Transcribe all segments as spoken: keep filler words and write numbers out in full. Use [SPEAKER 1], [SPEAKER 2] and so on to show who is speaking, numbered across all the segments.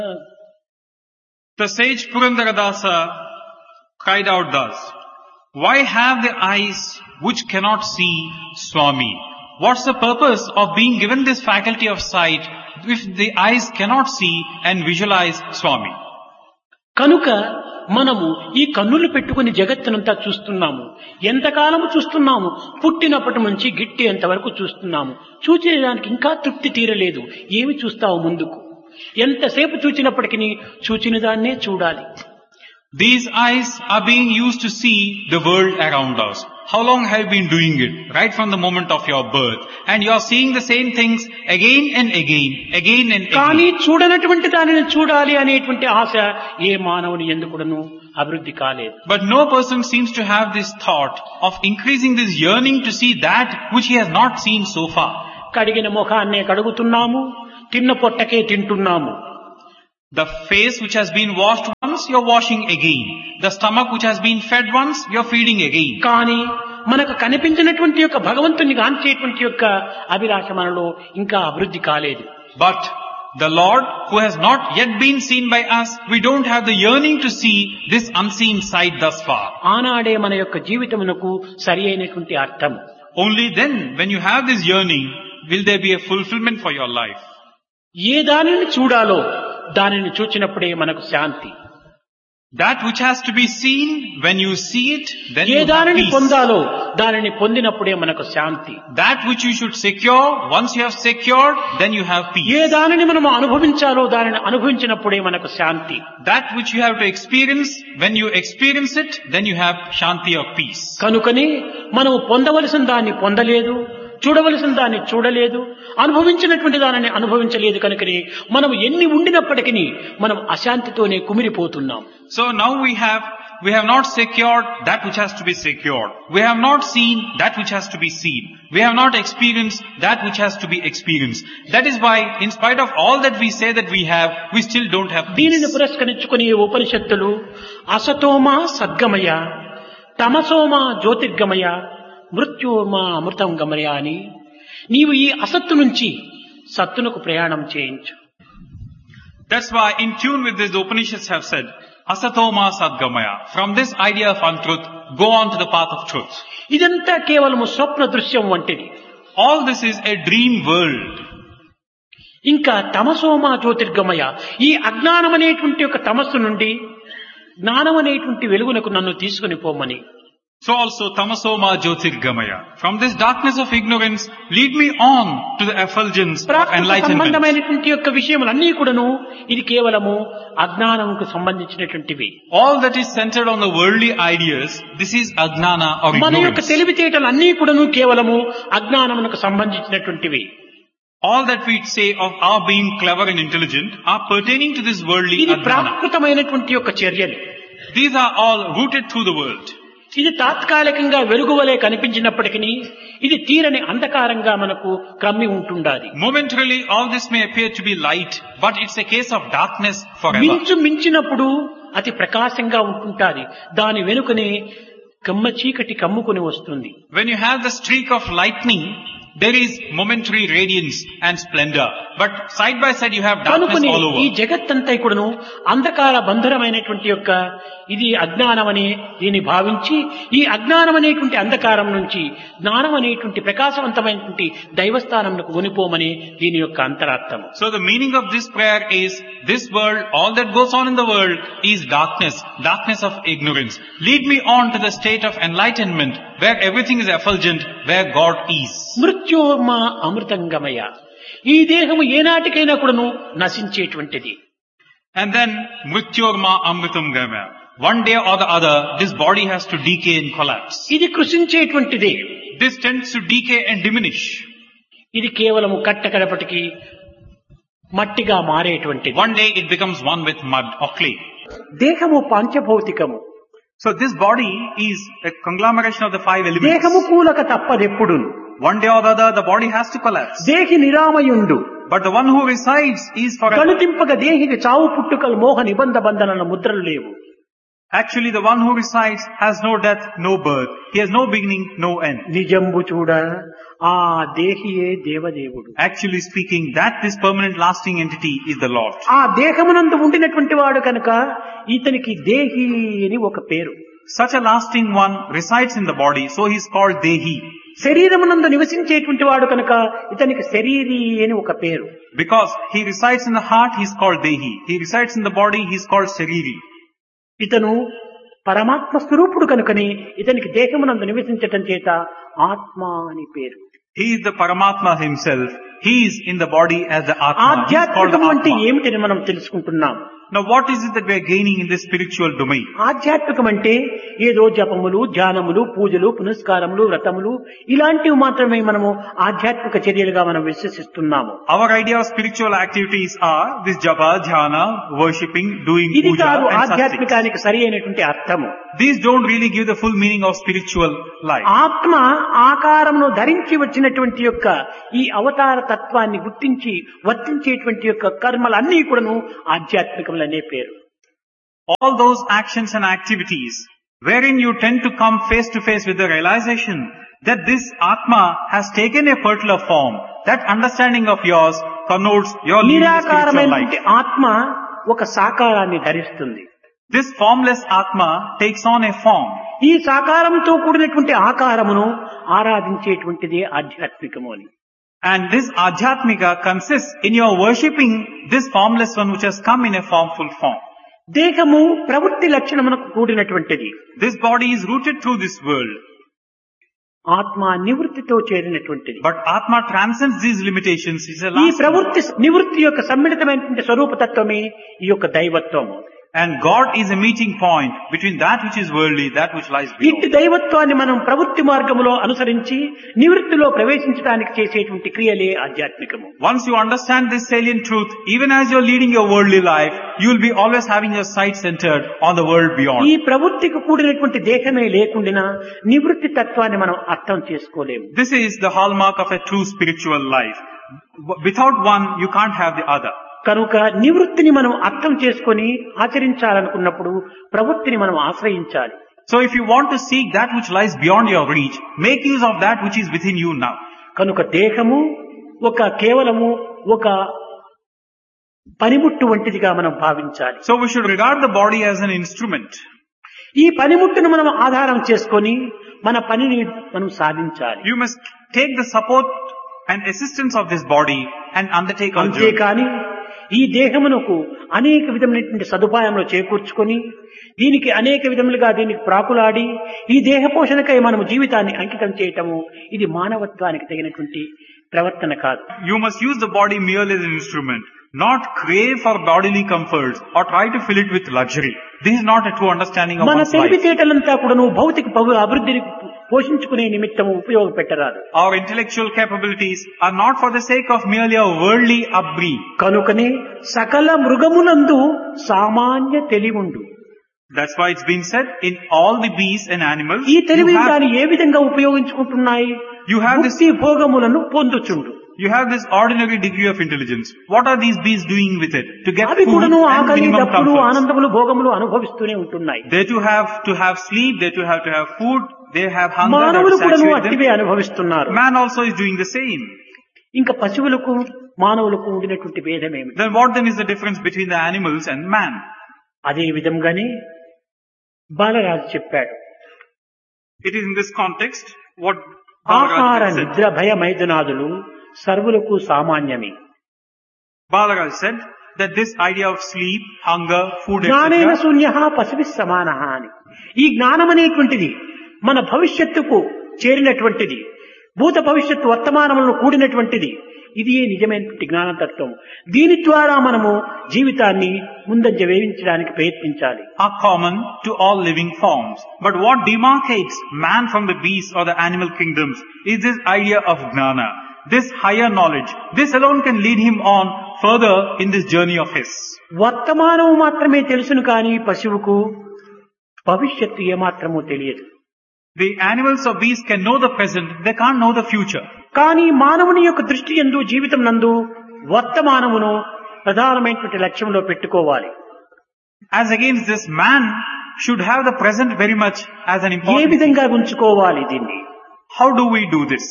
[SPEAKER 1] The sage Purandaradasa cried out thus, "Why have the eyes which cannot see Swami?" What's the purpose of being given this faculty of sight if the eyes cannot see and visualize Swami?
[SPEAKER 2] కనుక మనము ఈ కన్నులు పెట్టుకుని జగత్తునంతా చూస్తున్నాము. ఎంతకాలము చూస్తున్నాము? పుట్టినప్పటి నుంచి గిట్టేంత వరకు చూస్తున్నాము. చూచేదానికి ఇంకా తృప్తి తీరలేదు. ఏమి చూస్తావు ముందుకు? ఎంతసేపు చూచినప్పటికీ చూచిన దాన్నే చూడాలి.
[SPEAKER 1] These eyes are being used to see the world around us. How long have you been doing it? Right from the moment of your birth. And you are seeing the same things again and again, again and
[SPEAKER 2] కానీ
[SPEAKER 1] again.
[SPEAKER 2] చూడనటువంటి దానిని చూడాలి అనేటువంటి ఆశ ఏ మానవుని ఎందుకును అభివృద్ధి కాలేదు.
[SPEAKER 1] But no person seems to have this thought of increasing this yearning to see that which he has not seen so far.
[SPEAKER 2] కడిగిన ముఖాన్నే కడుగుతున్నాము, తిన్న పొట్టకే తింటున్నాము.
[SPEAKER 1] The face which has been washed once, you're washing again. The stomach which has been fed once, you're feeding again.
[SPEAKER 2] కానీ మనకు కనిపించినటువంటి యొక్క భగవంతుని గాంచేటువంటి యొక్క అభిలాష మనలో ఇంకా అభివృద్ధి కాలేదు.
[SPEAKER 1] But the Lord who has not yet been seen by us, we don't have the yearning to see this unseen sight thus far.
[SPEAKER 2] ఆనాడే మన యొక్క జీవితమునకు సరి అయినటువంటి అర్థం.
[SPEAKER 1] Only then, when you have this yearning, will there be a fulfillment for your life.
[SPEAKER 2] ఏ దానిని చూడాలో దానిని చూచినప్పుడే మనకు శాంతి.
[SPEAKER 1] That which has to be seen, when you see it, then
[SPEAKER 2] A
[SPEAKER 1] you have
[SPEAKER 2] దానిని
[SPEAKER 1] peace.
[SPEAKER 2] పొందాలో దానిని పొందినప్పుడే మనకు శాంతి.
[SPEAKER 1] That which you should secure, once you have secured, then you have peace.
[SPEAKER 2] ఏ దానిని మనము అనుభవించాలో దానిని అనుభవించినప్పుడే మనకు శాంతి.
[SPEAKER 1] That which you have to experience, when you experience it, then you have shanti or peace.
[SPEAKER 2] కనుకని మనము పొందవలసిన దాన్ని పొందలేదు, చూడవలసిన దాన్ని చూడలేదు, అనుభవించినటువంటి దానిని అనుభవించలేదు. కనుకని మనం ఎన్ని ఉండినప్పటికీ మనం అశాంతితోనే కుమిరిపోతున్నాం.
[SPEAKER 1] So now we have, we have not secured that which has to be secured. We have not seen that which has to be seen. We have not experienced that which has to be experienced. That is why, in spite of all that we say that we have, we still don't have
[SPEAKER 2] దీనిని
[SPEAKER 1] peace.
[SPEAKER 2] పురస్కరించుకుని ఉపనిషత్తులు అసతోమా సద్గమయ, తమసోమా జ్యోతిర్గమయ, మృత్యోమా అమృతం గమయ అని నీవు ఈ అసత్తు నుంచి సత్తునకు ప్రయాణం చేయించు.
[SPEAKER 1] That's why in tune with this, the Upanishads have said, Asatoma Sadgamaya. From this idea of untruth, go on to the path of truth.
[SPEAKER 2] ఇదంతా కేవలము స్వప్న దృశ్యం వంటిది.
[SPEAKER 1] All this is a dream world.
[SPEAKER 2] ఇంకా తమసోమా జ్యోతిర్గమయ, ఈ అజ్ఞానం అనేటువంటి ఒక తమస్సు నుండి జ్ఞానం అనేటువంటి వెలుగునకు నన్ను తీసుకుని పోమని.
[SPEAKER 1] So also Tamasoma Jyotirgamaya. From this darkness of ignorance, lead me on to the effulgence of
[SPEAKER 2] Prakrit
[SPEAKER 1] enlightenment.
[SPEAKER 2] సంబంధమైనటువంటి యొక్క విషయములన్నీ కూడాను ఇది కేవలము అజ్ఞానంకు సంబంధించినటువంటివి.
[SPEAKER 1] All that is centered on the worldly ideas, this is Ajnana or
[SPEAKER 2] మన యొక్క
[SPEAKER 1] ignorance.
[SPEAKER 2] తెలివితేటలు అన్నీ కూడాను కేవలము అజ్ఞానమునకు సంబంధించినటువంటివి.
[SPEAKER 1] All that we say of our being clever and intelligent are pertaining to this worldly
[SPEAKER 2] ఇది
[SPEAKER 1] Ajnana.
[SPEAKER 2] ప్రాకృతమైనటువంటి యొక్క చర్యలు.
[SPEAKER 1] These are all rooted through the world.
[SPEAKER 2] ఇది తాత్కాలికంగా వెలుగువలే కనిపించినప్పటికీ ఇది తీరని అంధకారంగా మనకు క్రమ్మి ఉంటుండాలి.
[SPEAKER 1] Momentarily, all this may appear to be light, but it's a case of darkness forever.
[SPEAKER 2] మించు మించినప్పుడు అతి ప్రకాశంగా ఉంటుంటాది. దాని వెనుకనే కమ్మ చీకటి కమ్ముకుని వస్తుంది.
[SPEAKER 1] When you have the streak of lightning, there is momentary radiance and splendor. But side by side you have darkness
[SPEAKER 2] కనుకని
[SPEAKER 1] all
[SPEAKER 2] ఈ
[SPEAKER 1] over.
[SPEAKER 2] జగత్తంతా కూడాను అంధకార బంధురమైనటువంటి యొక్క ఇది అజ్ఞానం అని దీన్ని భావించి ఈ అజ్ఞానం అనేటువంటి అంధకారం నుంచి జ్ఞానం అనేటువంటి ప్రకాశవంతమైనటువంటి దైవస్థానంకు కొనిపోమని దీని యొక్క అంతరార్థం.
[SPEAKER 1] So the meaning of this prayer is, this world, all that goes on in the world is darkness, darkness of ignorance. Lead me on to the state of enlightenment, where everything is effulgent, where God is.
[SPEAKER 2] మృత్యోర్మా అమృతంగమయ, ఈ దేహము ఏనాటికైనా కూడాను నశించేటువంటిది.
[SPEAKER 1] And then, Mrityorma Amritam Gama. One day or the other, this body has to decay and collapse.
[SPEAKER 2] ఇది కృషించేటువంటిది.
[SPEAKER 1] This tends to decay and diminish.
[SPEAKER 2] ఇది కేవలము కట్టకడపటికి మట్టిగా మారేటువంటిది.
[SPEAKER 1] One day it becomes one with mud or clay.
[SPEAKER 2] దేహము పంచభౌతికము.
[SPEAKER 1] So this body is a conglomeration of the five elements.
[SPEAKER 2] దేహము కూలక తప్పదెప్పుడు.
[SPEAKER 1] One day or the other, the body has to collapse.
[SPEAKER 2] దేహి నిరామయుండు.
[SPEAKER 1] But the one who resides is forever.
[SPEAKER 2] కనుతింపక దేహికి చావు పుట్టుకలు మోహ నిబంధ బంధనల ముద్రలు లేవు.
[SPEAKER 1] Actually, the one who resides has no death, no birth. He has no beginning, no end.
[SPEAKER 2] నిజంబు చూడ ఆ దేహియే దేవదేవుడు.
[SPEAKER 1] Actually speaking, that this permanent lasting entity is the Lord.
[SPEAKER 2] ఆ దేహమునందు ఉండినటువంటి వాడు కనుక ఇతనికి దేహి అని ఒక పేరు.
[SPEAKER 1] Such a lasting one resides in the body, so he is called Dehi.
[SPEAKER 2] శరీరమునందు నివసించేటువంటి వాడు కనుక ఇతనికి శరీరి అని ఒక పేరు.
[SPEAKER 1] Because he resides in the heart, he is called Dehi. He resides in the body, he is called Shariri.
[SPEAKER 2] ఇతను పరమాత్మ స్వరూపుడు కనుకని ఇతనికి దేహమునందు నివసించటం చేత ఆత్మ అని పేరు.
[SPEAKER 1] He is the Paramatma himself. He is in the body as the Atma. He is called the
[SPEAKER 2] ఆధ్యాత్మికం అంటే
[SPEAKER 1] Atma.
[SPEAKER 2] ఏమిటని మనం తెలుసుకుంటున్నాం.
[SPEAKER 1] Now what is it that we are gaining in this spiritual domain?
[SPEAKER 2] ఆధ్యాత్మికం అంటే ఏదో జపములు, ధ్యానములు, పూజలు, పునస్కారములు, వ్రతములు ఇలాంటివి మాత్రమే మనము ఆధ్యాత్మిక చర్యలుగా మనం విశ్వసిస్తున్నాము.
[SPEAKER 1] Our idea of spiritual activities are this japa, dhyana, worshipping, doing
[SPEAKER 2] ఇది
[SPEAKER 1] puja
[SPEAKER 2] కాదు
[SPEAKER 1] and such things.
[SPEAKER 2] ఆధ్యాత్మికానికి సరి అయినటువంటి అర్థము.
[SPEAKER 1] These don't really give the full meaning of spiritual life.
[SPEAKER 2] ఆత్మ ఆకారమును ధరించి వచ్చినటువంటి యొక్క ఈ అవతార తత్వాన్ని గుర్తించి వర్తించేటువంటి యొక్క కర్మలన్నీ కూడాను ఆధ్యాత్మికములనే పేరు.
[SPEAKER 1] All those actions and activities wherein you tend to come face to face with the realization that this Atma has taken a particular form, that understanding of yours connotes your leading the spiritual
[SPEAKER 2] నిరాకారమైనటువంటి
[SPEAKER 1] life.
[SPEAKER 2] ఆత్మ ఒక సాకారాన్ని ధరిస్తుంది.
[SPEAKER 1] This formless Atma takes on a form.
[SPEAKER 2] ఈ సాకారంతో కూడినటువంటి ఆకారమును ఆరాధించేటువంటిది ఆధ్యాత్మికము అని.
[SPEAKER 1] And this Adhyatmika consists in your worshipping this formless one which has come in a formful form.
[SPEAKER 2] దేహము ప్రవృత్తి లక్షణమునకు కూడినటువంటిది.
[SPEAKER 1] This body is rooted through this world.
[SPEAKER 2] ఆత్మ నివృత్తితో చేరినటువంటిది.
[SPEAKER 1] But Atma transcends these limitations. It's a
[SPEAKER 2] ఈ
[SPEAKER 1] last
[SPEAKER 2] ప్రవృత్తి నివృత్తి యొక్క సమ్మిళితమైనటువంటి స్వరూపతత్వమే ఈ యొక్క దైవత్వము.
[SPEAKER 1] And God is a meeting point between that which is worldly, that which lies
[SPEAKER 2] ఇట్టి
[SPEAKER 1] below.
[SPEAKER 2] దైవత్వాన్ని మనం ప్రవృత్తి మార్గములో అనుసరించి నివృత్తిలో ప్రవేశించడానికి చేసేటువంటి క్రియలే ఆధ్యాత్మికము.
[SPEAKER 1] Once you understand this salient truth, even as you're leading your worldly life, you will be always having your sight centered on the world beyond.
[SPEAKER 2] ఈ ప్రవృత్తికి కూడినటువంటి దేహమే లేకుండా నివృత్తి తత్వాన్ని మనం అర్థం చేసుకోలేము.
[SPEAKER 1] This is the hallmark of a true spiritual life. Without one, you can't have the other.
[SPEAKER 2] కనుక నివృత్తిని మనం అర్థం చేసుకొని ఆచరించాలనుకున్నప్పుడు ప్రవృత్తిని మనం ఆశ్రయించాలి.
[SPEAKER 1] So if you want to seek that which lies beyond your reach, make use of that which is within you now.
[SPEAKER 2] కనుక దేహము ఒక కేవలము ఒక పనిముట్టు వంటిదిగా మనం భావించాలి.
[SPEAKER 1] So we should regard the body as an instrument.
[SPEAKER 2] ఈ పనిముట్టును మనం ఆధారం చేసుకొని మన పనిని మనం సాధించాలి.
[SPEAKER 1] You must take the support and assistance of this body and undertake our journey.
[SPEAKER 2] అంతేకాని ఈ దేహమునకు అనేక విధమైనటువంటి సదుపాయములు చేకూర్చుకొని దీనికి అనేక విధములుగా దీనికి ప్రాకులాడి ఈ దేహ పోషణకై మనము జీవితాన్ని అంకితం చేయటము ఇది మానవత్వానికి తగినటువంటి ప్రవర్తన కాదు.
[SPEAKER 1] You must use the body merely as an instrument, not crave for bodily comforts or try to fill it with luxury. This is not a true understanding of
[SPEAKER 2] మన
[SPEAKER 1] one's life.
[SPEAKER 2] తెలివితేటలంతా కూడాను భౌతిక పగు- అభివృద్ధిని పోషించుకునే నిమిత్తం ఉపయోగపెట్టరాదు.
[SPEAKER 1] Our intellectual capabilities are not for the sake of merely a worldly upbringing.
[SPEAKER 2] కనుకనే సకల మృగములందు సామాన్య తెలివుండు.
[SPEAKER 1] That's why it's been said in all the beasts and animals,
[SPEAKER 2] ఈ
[SPEAKER 1] you
[SPEAKER 2] తెలివిని
[SPEAKER 1] have,
[SPEAKER 2] దాన్ని ఏ విధంగా ఉపయోగించుకుంటున్నాయి?
[SPEAKER 1] you have this
[SPEAKER 2] భక్తి భోగములను పొందుచుండు.
[SPEAKER 1] You have this ordinary degree of intelligence. What are these beasts doing with it? To get
[SPEAKER 2] అవి
[SPEAKER 1] food
[SPEAKER 2] కూడాను
[SPEAKER 1] and
[SPEAKER 2] ఆకలి,
[SPEAKER 1] minimum
[SPEAKER 2] దప్పులు,
[SPEAKER 1] comforts.
[SPEAKER 2] ఆనందములు, భోగములు అనుభవిస్తూనే ఉంటున్నాయి.
[SPEAKER 1] They too have to have sleep, they too have to have food, they have hunger, they have
[SPEAKER 2] మానవులు
[SPEAKER 1] to
[SPEAKER 2] కూడాను
[SPEAKER 1] saturate
[SPEAKER 2] అట్టివే
[SPEAKER 1] them.
[SPEAKER 2] అనుభవిస్తున్నారు.
[SPEAKER 1] Man also is doing the same.
[SPEAKER 2] ఇంకా పశువులకు మానవులకు ఉండినటువంటి భేదమేమి?
[SPEAKER 1] Then what then is the difference between the animals and man?
[SPEAKER 2] అదే విధంగానే బాలరాజు చెప్పాడు,
[SPEAKER 1] It is in this context what
[SPEAKER 2] ఆహార
[SPEAKER 1] Balaraj said.
[SPEAKER 2] నిద్ర భయ మైదునాదులు సర్వులకు సామాన్యమే.
[SPEAKER 1] Balaraj said that this idea of sleep, hunger, food,
[SPEAKER 2] జ్ఞానేన
[SPEAKER 1] et cetera
[SPEAKER 2] శూన్య పశువి సమాన అని. ఈ జ్ఞానం అనేటువంటిది మన భవిష్యత్తుకు చేరినటువంటిది, భూత భవిష్యత్తు వర్తమానములను కూడినటువంటిది. ఇది నిజమైనటువంటి జ్ఞానతత్వం. దీని ద్వారా మనము జీవితాన్ని ముందంజ వేయించడానికి ప్రయత్నించాలి.
[SPEAKER 1] are common to all living forms. But what demarcates man from the beasts or the animal kingdoms is this idea of gnana, this higher knowledge. This alone can lead him on further in this journey of his.
[SPEAKER 2] వర్తమానము మాత్రమే తెలుసును కానీ పశువుకు భవిష్యత్తు ఏమాత్రమూ తెలియదు.
[SPEAKER 1] The animals or beasts can know the present, they can't know the future.
[SPEAKER 2] కానీ మానవుని యొక్క దృష్టి యందు జీవితం నందు వర్తమానమును ప్రధానమైనటువంటి లక్ష్యంలో పెట్టుకోవాలి.
[SPEAKER 1] As against this, man should have the present very much as an
[SPEAKER 2] A
[SPEAKER 1] important.
[SPEAKER 2] విధంగా ఉంచుకోవాలి దీన్ని?
[SPEAKER 1] How do we do this?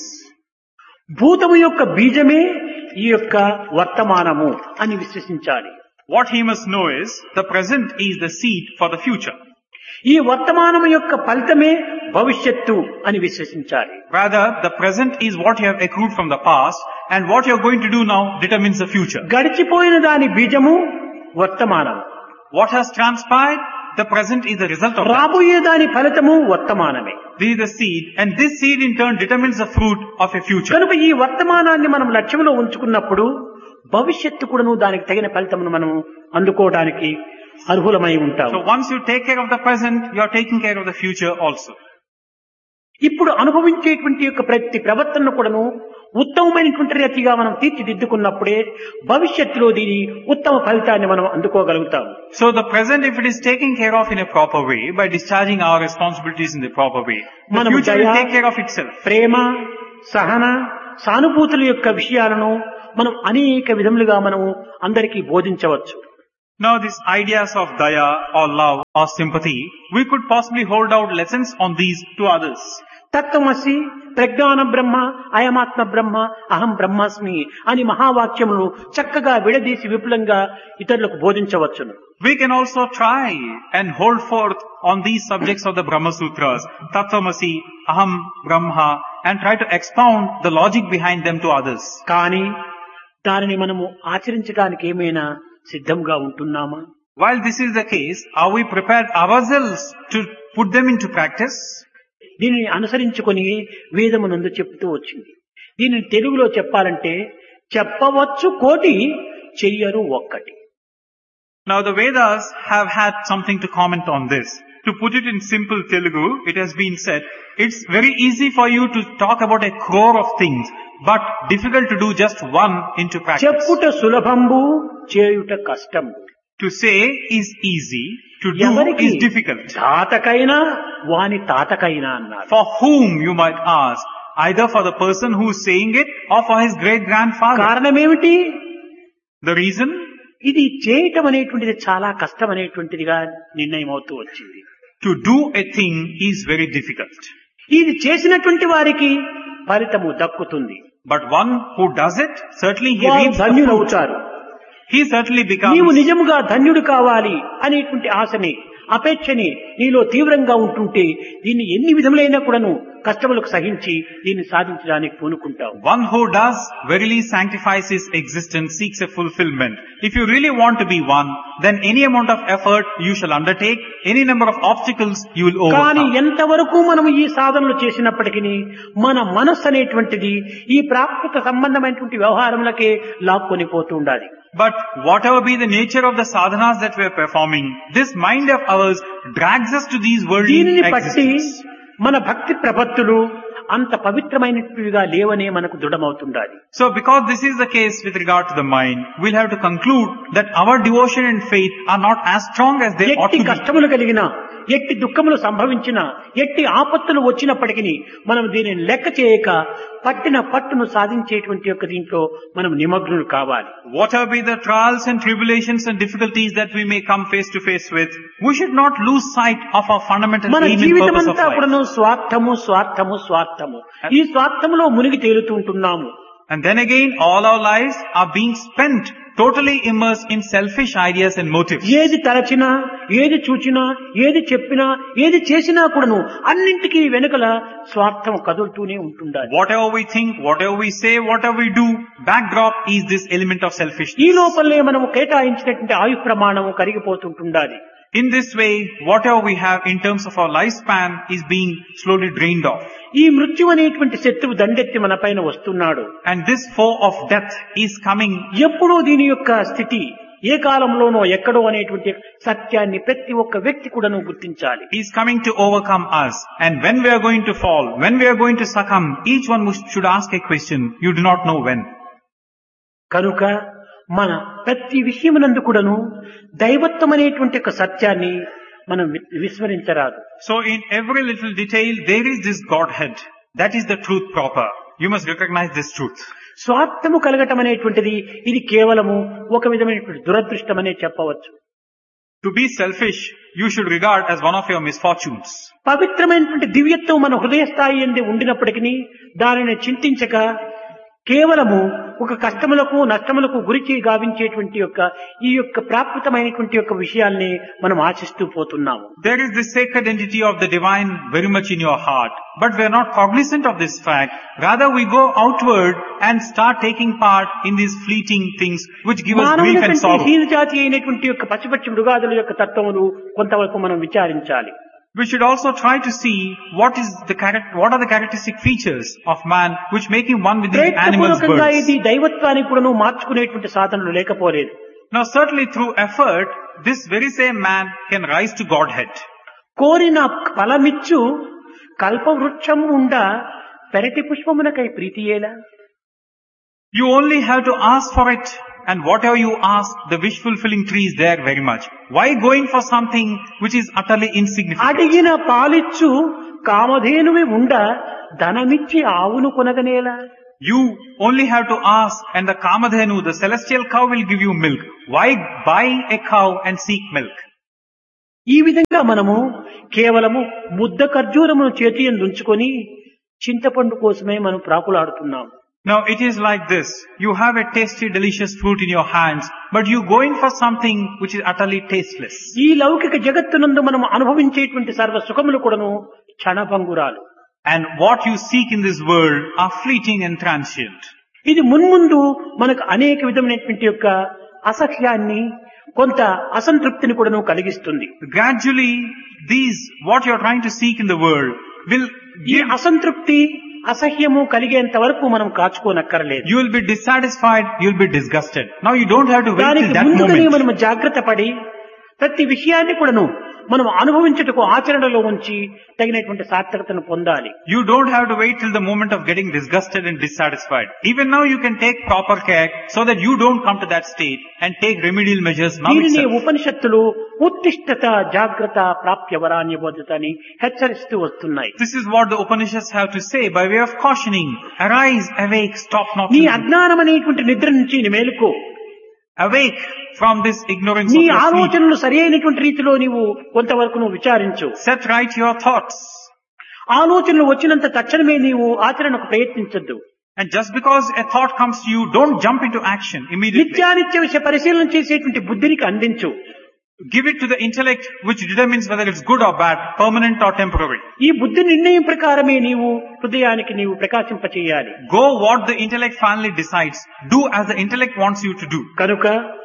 [SPEAKER 2] భూతము యొక్క బీజమే ఈ యొక్క వర్తమానము అని విశ్వసించాలి.
[SPEAKER 1] What he must know is the present is the seed for the future.
[SPEAKER 2] ఈ వర్తమానము యొక్క ఫలితమే భవిష్యత్తు అని విశ్వసించాలి.
[SPEAKER 1] Rather, the present is what you have accrued from the past, and what you are going to do now determines the future.
[SPEAKER 2] గడిచిపోయిన దాని బీజము వర్తమానం,
[SPEAKER 1] What has transpired, the present is the result of that.
[SPEAKER 2] రాబోయే దాని ఫలితము వర్తమానమే.
[SPEAKER 1] This is the seed, and this seed in turn determines the fruit of a future.
[SPEAKER 2] కనుక ఈ వర్తమానాన్ని మనం లక్ష్యంలో ఉంచుకున్నప్పుడు భవిష్యత్తు కూడాను దానికి తగిన ఫలితమును మనం అందుకోవడానికి అర్హులమై ఉంటాం.
[SPEAKER 1] So once you take care of the present, you are taking care of the future also.
[SPEAKER 2] ఇప్పుడు అనుభవించేటువంటి యొక్క ప్రతి ప్రవర్తనను కూడాను ఉత్తమమైనటువంటి రీతిగా మనం తీర్చిదిద్దుకున్నప్పుడే భవిష్యత్తులో దీని ఉత్తమ ఫలితాన్ని మనం అందుకోగలుగుతాం.
[SPEAKER 1] So the present, if it is taken care of in a proper way, by discharging our responsibilities in the proper way, the
[SPEAKER 2] మనము
[SPEAKER 1] future will
[SPEAKER 2] దయ,
[SPEAKER 1] take care of itself.
[SPEAKER 2] ప్రేమ, సహన, సానుభూతుల యొక్క విషయాలను మనం అనేక విధములుగా మనము అందరికీ బోధించవచ్చు.
[SPEAKER 1] Now these ideas of daya or love or sympathy, we could possibly hold out lessons on these to others.
[SPEAKER 2] తత్వమసి, ప్రజ్ఞాన బ్రహ్మ, అయమాత్మ బ్రహ్మ, అహం బ్రహ్మాస్మి అని మహావాక్యములు చక్కగా విడదీసి విపులంగా ఇతరులకు బోధించవచ్చును.
[SPEAKER 1] We can also try and hold forth on these subjects of the Brahma Sutras, Tattvamasi, Aham, Brahma, and try to expound the logic behind them to others.
[SPEAKER 2] కానీ దానిని మనము ఆచరించడానికి ఏమైనా సిద్ధంగా ఉంటున్నామా?
[SPEAKER 1] While this is the case, are we prepared ourselves to put them into practice?
[SPEAKER 2] దీనిని అనుసరించుకొని వేదమునందు చెప్తూ వచ్చింది. దీనిని తెలుగులో చెప్పాలంటే చెప్పవచ్చు కోటి, చెయ్యరు ఒక్కటి.
[SPEAKER 1] Now the Vedas have had something to comment on this. To put it in simple Telugu, it has been said, it's very easy for you to talk about a crore of things, but difficult to do just one into practice.
[SPEAKER 2] చెప్పుట సులభంబు, చేయుట కష్టంబు.
[SPEAKER 1] To say is easy, to do
[SPEAKER 2] ఎవరికి?
[SPEAKER 1] is difficult.
[SPEAKER 2] తాతకైనా వాని తాతకైనా అన్నారు.
[SPEAKER 1] For whom, you might ask, either for the person who is saying it or for his great grandfather.
[SPEAKER 2] కారణమేమిటి?
[SPEAKER 1] The reason?
[SPEAKER 2] ఇది చేయటం అనేటువంటిది చాలా కష్టం అనేటువంటిదిగా నిర్ణయం అవుతూ వచ్చింది.
[SPEAKER 1] To do a thing is very difficult.
[SPEAKER 2] ఇది చేసినటువంటి వారికి ఫలితము దక్కుతుంది.
[SPEAKER 1] But one who does it, certainly he
[SPEAKER 2] వారు
[SPEAKER 1] reaps the fruit.
[SPEAKER 2] ధన్యులవుతారు.
[SPEAKER 1] He certainly becomes.
[SPEAKER 2] నీవు నిజముగా ధన్యుడు కావాలి అనేటువంటి ఆశని, అపేక్షని నీలో తీవ్రంగా ఉంటుంటే దీన్ని ఎన్ని విధములైనా కూడాను కష్టములకు సహించి దీన్ని సాధించడానికి పూనుకుంటావు.
[SPEAKER 1] One who does verily sanctifies his existence, seeks a fulfillment. If you really want to be one, then any amount of effort you shall undertake, any number of obstacles you will
[SPEAKER 2] కానీ
[SPEAKER 1] overcome.
[SPEAKER 2] ఎంతవరకు మనం ఈ సాధనలు చేసినప్పటికీ మన మనస్సు అనేటువంటిది ఈ ప్రాకృత సంబంధమైనటువంటి వ్యవహారములకే లాక్కొని పోతూ ఉండాలి.
[SPEAKER 1] But whatever be the nature of the sadhanas that we are performing, this mind of ours drags us to these worldly
[SPEAKER 2] దీనిని బట్టి
[SPEAKER 1] existence.
[SPEAKER 2] మన భక్తి ప్రపత్తులు అంత పవిత్రమైనవిగా లేవనే మనకు దృఢమవుతుండాలి.
[SPEAKER 1] So because this is the case with regard to the mind, we'll have to conclude that our devotion and faith are not as strong as they ought
[SPEAKER 2] ఎట్టి
[SPEAKER 1] to be.
[SPEAKER 2] కష్టములు కలిగినా, ఎట్టి దుఃఖములు సంభవించినా, ఎట్టి ఆపత్తులు వచ్చినప్పటికీ మనం దీనిని లెక్క చేయక పట్టిన పట్టును సాధించేటువంటి యొక్క దీంట్లో మనం నిమగ్నులు కావాలి.
[SPEAKER 1] Whatever be the trials and tribulations and difficulties that we may come face to face with, we should not lose sight of our fundamental
[SPEAKER 2] మన
[SPEAKER 1] aim and
[SPEAKER 2] జీవితం
[SPEAKER 1] purpose of
[SPEAKER 2] అంతా
[SPEAKER 1] life.
[SPEAKER 2] కూడాను స్వార్థము స్వార్థము స్వార్థము ఈ స్వార్థములో మునిగి తేలుతూ ఉంటున్నాము.
[SPEAKER 1] And then again, all our lives are being spent totally immersed in selfish ideas and motives.
[SPEAKER 2] ఏది తలచినా, ఏది చూచినా, ఏది చెప్పినా, ఏది చేసినా కూడాను అన్నింటికీ వెనుకల స్వార్థం కదులుతూనే ఉంటుండాలి.
[SPEAKER 1] Whatever we think, whatever we say, whatever we do, backdrop is this element of
[SPEAKER 2] ఈ
[SPEAKER 1] selfishness.
[SPEAKER 2] లోపలనే మనము కేటాయించినటువంటి ఆయు ప్రమాణము కరిగిపోతుంటుండాలి.
[SPEAKER 1] In this way, whatever we have in terms of our lifespan is being slowly drained off.
[SPEAKER 2] ఈ మృత్యు అనేటువంటి శత్రువు దండెత్తి మన పైన వస్తున్నాడు.
[SPEAKER 1] And this foe of death is coming.
[SPEAKER 2] ఎప్పుడూ దీని యొక్క స్థితి ఏ కాలంలోనో ఎక్కడో అనేటువంటి సత్యాన్ని ప్రతి ఒక్క వ్యక్తి కూడాను గుర్తించాలి.
[SPEAKER 1] Is coming to overcome us. And when we are going to fall, when we are going to succumb, each one should ask a question. You do not know when.
[SPEAKER 2] కనుక మన ప్రతి విషయమునందు కూడాను దైవత్వం అనేటువంటి ఒక సత్యాన్ని మనం విస్మరించరాదు.
[SPEAKER 1] So in every little detail, there is this Godhead. That is the truth proper. You must recognize this truth.
[SPEAKER 2] స్వార్థము కలగటం అనేటువంటిది ఇది కేవలము ఒక విధమైనటువంటి దురదృష్టమనే చెప్పవచ్చు.
[SPEAKER 1] To be selfish, you should regard as one of your misfortunes.
[SPEAKER 2] పవిత్రమైనటువంటి దివ్యత్వం మన హృదయ స్థాయి ఎందు ఉండినప్పటికీ దానిని చింతించక కేవలము ఒక కష్టములకు నష్టములకు గురించి గావించేటువంటి యొక్క ఈ యొక్క ప్రాకృతమైనటువంటి యొక్క విషయాల్ని మనం ఆశిస్తూ పోతున్నాము.
[SPEAKER 1] There is this sacred entity of the divine very much in your heart, but we are not cognizant of this fact. Rather we go outward and start taking part in these fleeting things which give us grief and sorrow.
[SPEAKER 2] హీన జాతి అయినటువంటి యొక్క పశుపక్షి మృగాదుల యొక్క తత్వములు కొంతవరకు మనం విచారించాలి.
[SPEAKER 1] We should also try to see what is the charac- what are the characteristic features of man which make him one with these animals,
[SPEAKER 2] ప్రయత్నపూర్వకంగా
[SPEAKER 1] birds.
[SPEAKER 2] ఇది దైవత్వానికి కూడాను మార్చుకునేటువంటి సాధనలు లేకపోలేదు.
[SPEAKER 1] Now certainly through effort, this very same man can rise to Godhead.
[SPEAKER 2] కోరిన ఫలమిచ్చు కల్పవృక్షం ఉండ పెరటి పుష్పమునకై ప్రీతియేలా.
[SPEAKER 1] You only have to ask for it, and whatever you ask, the wish-fulfilling tree is there very much. Why going for something which is utterly insignificant?
[SPEAKER 2] అడిగిన పాలిచ్చు కామధేనువి ఉండ ధనమిచ్చి ఆవును కొనగనేలా.
[SPEAKER 1] You only have to ask, and the Kamadhenu, the celestial cow, will give you milk. Why buy a cow and seek milk?
[SPEAKER 2] ఈ విధంగా మనము కేవలము ముద్ద ఖర్జూరమును చేతి యందు ఉంచుకొని చింతపండు కోసమే మనం ప్రాకులాడుతున్నాం.
[SPEAKER 1] Now it is like this. You have a tasty, delicious fruit in your hands, but you go in for something which is utterly tasteless.
[SPEAKER 2] ఈ లౌకిక జగత్తునందు మనం అనుభవించేటువంటి సర్వ సుఖములు కూడాను క్షణభంగురాలు.
[SPEAKER 1] And what you seek in this world are fleeting and transient.
[SPEAKER 2] ఇది మున్ముందు మనకు అనేక విధమైనటువంటి యొక్క అసహ్యాన్ని కొంత అసంతృప్తిని కూడాను కలిగిస్తుంది.
[SPEAKER 1] Gradually, these, what you are trying to seek in the world, will
[SPEAKER 2] ఈ
[SPEAKER 1] give,
[SPEAKER 2] అసంతృప్తి అసహ్యము కలిగేంత వరకు మనం కాచుకోనక్కర్లేదు.
[SPEAKER 1] you will be dissatisfied, you will be disgusted. Now you don't have to wait
[SPEAKER 2] దానికి
[SPEAKER 1] till that
[SPEAKER 2] ముందుగానే
[SPEAKER 1] moment.
[SPEAKER 2] మనం జాగ్రత్త పడి ప్రతి విషయాన్ని కూడాను మనం అనుభవించుటకు ఆచరణలో ఉంచి తగినటువంటి సార్థకతను పొందాలి.
[SPEAKER 1] You don't have to wait till the moment of getting disgusted and dissatisfied. Even now you can take proper care so that you don't come to that state and take remedial measures now
[SPEAKER 2] దీనిని
[SPEAKER 1] itself.
[SPEAKER 2] ఉపనిషత్తులు ఉత్తిష్టత జాగ్రత్త ప్రాప్యవరాన్య బోధత అని హెచ్చరిస్తూ వస్తున్నాయి.
[SPEAKER 1] This is what the Upanishads have to say by way of cautioning. Arise, awake, stop not.
[SPEAKER 2] నీ అజ్ఞానం అనేటువంటి నిద్ర నుంచి నీ మేలుకో.
[SPEAKER 1] Awake from this ignorance
[SPEAKER 2] నీ
[SPEAKER 1] of your sleep.
[SPEAKER 2] ఆలోచనలు సరి అయినటువంటి రీతిలో నీవు కొంతవరకు నువ్వు విచారించు.
[SPEAKER 1] Set right your thoughts.
[SPEAKER 2] ఆలోచనలు వచ్చినంత తక్షణమే నీవు ఆచరణకు ప్రయత్నించొద్దు.
[SPEAKER 1] And just because a thought comes to you, don't jump into action immediately.
[SPEAKER 2] నిత్యానిత్య విషయ పరిశీలన చేసేటువంటి బుద్ధినికి అందించు.
[SPEAKER 1] Give it to the intellect which determines whether it's good or bad, permanent or temporary.
[SPEAKER 2] ఈ బుద్ధి నిర్ణయం ప్రకారమే నీవు హృదయానికి నీవు ప్రకాశింపచేయాలి.
[SPEAKER 1] Go what the intellect finally decides. Do as the intellect wants you to do.
[SPEAKER 2] కనుక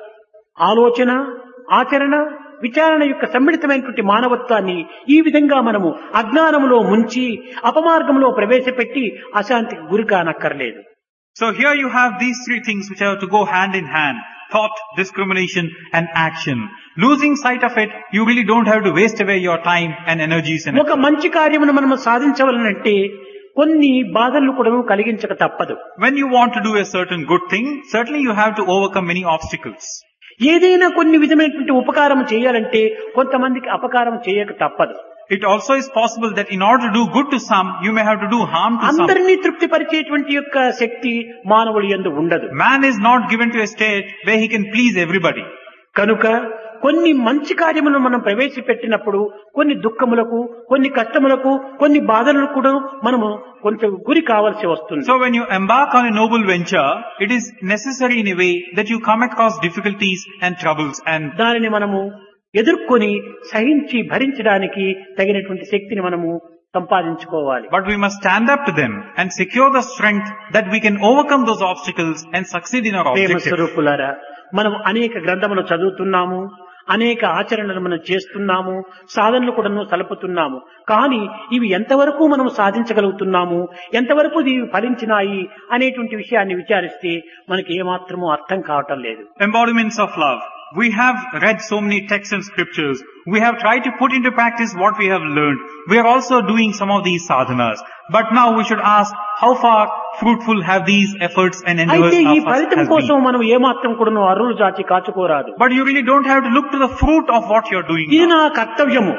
[SPEAKER 2] ఆలోచన ఆచరణ విచారణ యొక్క సమ్మిళితమైనటువంటి మానవత్వాన్ని ఈ విధంగా మనము అజ్ఞానములో ముంచి అపమార్గంలో ప్రవేశపెట్టి అశాంతికి గురి కానక్కర్లేదు.
[SPEAKER 1] So here you have these three things which have to go hand in hand. Thought, discrimination and action. Losing sight of it, you really don't have to waste away your time and energies and
[SPEAKER 2] ఒక మంచి కార్యమును మనము సాధించవలనంటే కొన్ని బాధలను కూడా కలిగించక తప్పదు.
[SPEAKER 1] when you want to do a certain good thing, certainly you have to overcome many obstacles.
[SPEAKER 2] ఏదైనా కొన్ని విధమైనటువంటి ఉపకారం చేయాలంటే కొంతమందికి అపకారం చేయక తప్పదు.
[SPEAKER 1] It also is possible that in order to do good to some, you may have to do harm to some.
[SPEAKER 2] అందరినీ తృప్తి పరిచేటువంటి యొక్క శక్తి మానవుడి యందు ఉండదు.
[SPEAKER 1] Man is not given to a state where he can please everybody.
[SPEAKER 2] కనుక కొన్ని మంచి కార్యములను మనం ప్రవేశపెట్టినప్పుడు కొన్ని దుఃఖములకు కొన్ని కష్టములకు కొన్ని బాధలకు కూడా మనము కొంచెం గురి కావాల్సి వస్తుంది.
[SPEAKER 1] So when you embark on a noble venture, it is necessary in a way that you come across difficulties and troubles, and
[SPEAKER 2] దానిని మనము ఎదుర్కొని సహించి భరించడానికి తగినటువంటి శక్తిని మనము సంపాదించుకోవాలి.
[SPEAKER 1] but we must stand up to them and secure the strength that we can overcome those obstacles and succeed in our
[SPEAKER 2] Prema
[SPEAKER 1] objective.
[SPEAKER 2] స్వరూపులారా, మనం అనేక గ్రంథములు చదువుతున్నాము, అనేక ఆచరణలు మనం చేస్తున్నాము, సాధనలు కూడా సలుపుతున్నాము. కానీ ఇవి ఎంతవరకు మనం సాధించగలుగుతున్నాము, ఎంతవరకు ఇవి ఫలించినాయి అనేటువంటి విషయాన్ని విచారిస్తే మనకి ఏమాత్రమూ అర్థం కావటం లేదు.
[SPEAKER 1] Embodiments of love. We have read so many texts and scriptures. We have tried to put into practice what we have learned. We are also doing some of these sadhanas. But now we should ask, how far fruitful have these efforts and endeavors
[SPEAKER 2] అయితే ఈ
[SPEAKER 1] of us
[SPEAKER 2] ఫలితం
[SPEAKER 1] has
[SPEAKER 2] కోసం
[SPEAKER 1] been?
[SPEAKER 2] మనం ఏమాత్రం కూడా అరులు జాచి కాచుకోరాదు.
[SPEAKER 1] But you really don't have to look to the fruit of what you are doing
[SPEAKER 2] ఇది
[SPEAKER 1] now.
[SPEAKER 2] నా కర్తవ్యము,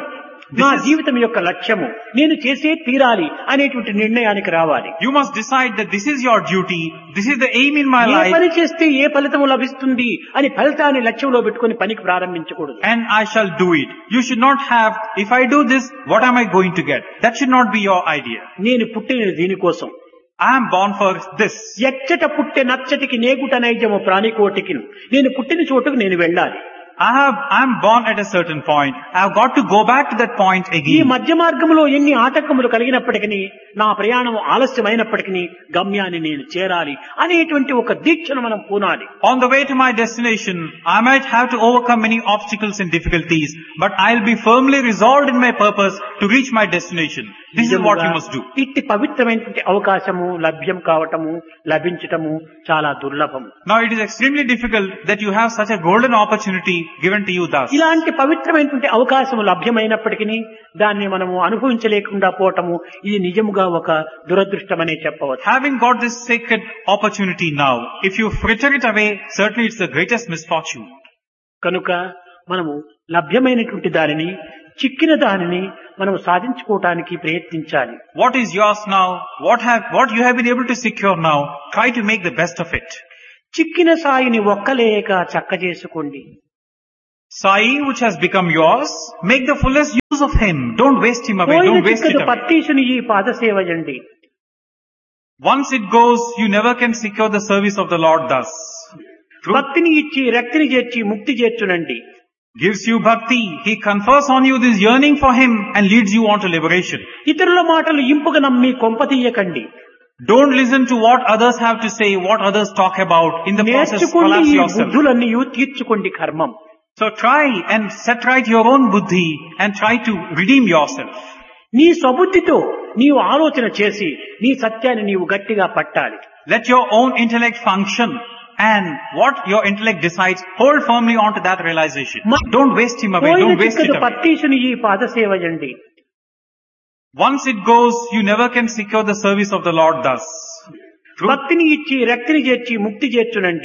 [SPEAKER 2] నా
[SPEAKER 1] This is,
[SPEAKER 2] జీవితం యొక్క లక్ష్యము నేను చేసే తీరాలి అనేటువంటి నిర్ణయానికి రావాలి.
[SPEAKER 1] you must decide that this is your duty, this is the aim in my
[SPEAKER 2] A
[SPEAKER 1] life,
[SPEAKER 2] పని చేస్తే ఏ ఫలితము లభిస్తుంది అని ఫలితాన్ని లక్ష్యంలో పెట్టుకుని పనికి ప్రారంభించకూడదు.
[SPEAKER 1] and I shall do it. You should not have, if I do this, what am I going to get? That should not be your idea.
[SPEAKER 2] నేను పుట్టిన దీనికోసం
[SPEAKER 1] I am born for this.
[SPEAKER 2] ఎచ్చట పుట్టే నచ్చటికి నేగుట నైజము ప్రాణికోటికి నేను పుట్టిన చోటుకు నేను వెళ్ళాలి.
[SPEAKER 1] I have, I am born at a certain point. I have got to go back to that point
[SPEAKER 2] ఈ
[SPEAKER 1] again.
[SPEAKER 2] మధ్య మార్గంలో ఎన్ని ఆటంకములు కలిగినప్పటికీ నా ప్రయాణం ఆలస్యమైనప్పటికీ గమ్యాన్ని నేను చేరాలి అనేటువంటి ఒక దీక్షను మనం పూనాలి.
[SPEAKER 1] On the way to my destination, I might have to overcome many obstacles and difficulties, but I'll be firmly resolved in my purpose to reach my destination. This is what you must do.
[SPEAKER 2] ఇట్టి పవిత్రమైనటువంటి అవకాశము లభ్యం కావటము లభించటము చాలా దుర్లభము.
[SPEAKER 1] Now it is extremely difficult that you have such a golden opportunity given to you thus.
[SPEAKER 2] ఇలాంటి పవిత్రమైనటువంటి అవకాశము లభ్యమైనప్పటికీ దాన్ని మనము అనుభవించలేకుండా పోవటము ఇది నిజముగా ఒక దురదృష్టమనే చెప్పవచ్చు.
[SPEAKER 1] Having got this sacred opportunity now, if you fritter it away, certainly it's the greatest misfortune.
[SPEAKER 2] కనుక మనము లభ్యమైనటువంటి దానిని చిక్కిన దానిని మనం సాధించుకోవటానికి ప్రయత్నించాలి.
[SPEAKER 1] What is yours now, what have, what you have been able to secure now, try to make the best of it.
[SPEAKER 2] చిక్కిన సాయిని ఒక్కలేక చక్క చేసుకోండి.
[SPEAKER 1] Sai which has become yours, make the fullest use of him. Don't waste him away,
[SPEAKER 2] పోయిన
[SPEAKER 1] don't waste it
[SPEAKER 2] చిక్కదు
[SPEAKER 1] away.
[SPEAKER 2] పత్తీసుని ఈ పాదసేవయండి.
[SPEAKER 1] Once it goes, you never can secure the service of the Lord thus. Truth
[SPEAKER 2] భక్తిని ఇచ్చి రక్తిని చేర్చి ముక్తి చేర్చునండి.
[SPEAKER 1] gives you bhakti, he confers on you this yearning for him and leads you on to liberation.
[SPEAKER 2] ఇతరుల మాటలు ఇంపుగా నమ్మి కొంపతీయకండి.
[SPEAKER 1] Don't listen to what others have to say, what others talk about. In the process,
[SPEAKER 2] నేర్చుకోండి
[SPEAKER 1] collapse
[SPEAKER 2] ఈ
[SPEAKER 1] yourself.
[SPEAKER 2] బుద్ధులన్నీ తీర్చుకోండి కర్మం.
[SPEAKER 1] So try and set right your own buddhi and try to redeem yourself.
[SPEAKER 2] నీ స్వబుద్ధితో నీవు ఆలోచన చేసి నీ సత్యాన్ని నీవు గట్టిగా పట్టాలి.
[SPEAKER 1] Let your own intellect function, and what your intellect decides, hold firmly on to that realization. Don't waste him away,
[SPEAKER 2] పోయిన
[SPEAKER 1] don't waste it
[SPEAKER 2] చిక్కదు
[SPEAKER 1] away.
[SPEAKER 2] పత్తీసుని ఈ పాదసేవయండి.
[SPEAKER 1] Once it goes, you never can secure the service of the Lord thus. Truth
[SPEAKER 2] భక్తిని ఇచ్చి రక్తిని చేర్చి ముక్తి చేర్చునండి.